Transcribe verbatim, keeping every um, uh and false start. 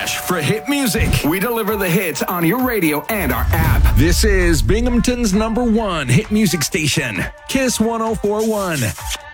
search for hit music. We deliver the hits on your radio and our app. This is Binghamton's number one hit music station, Kiss one oh four point one.